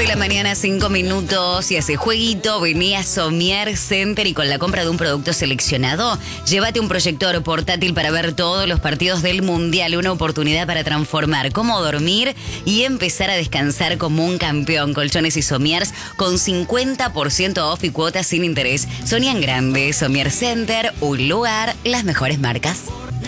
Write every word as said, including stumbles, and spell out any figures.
la mañana, cinco minutos, y hace jueguito venía Somier Center y con la compra de un producto seleccionado, llévate un proyector portátil para ver todos los partidos del Mundial, una oportunidad para transformar cómo dormir y empezar a descansar como un campeón. Colchones y Somiers con cincuenta por ciento off y cuotas sin interés. Soñan grande, Somier Center, un lugar, las mejores marcas.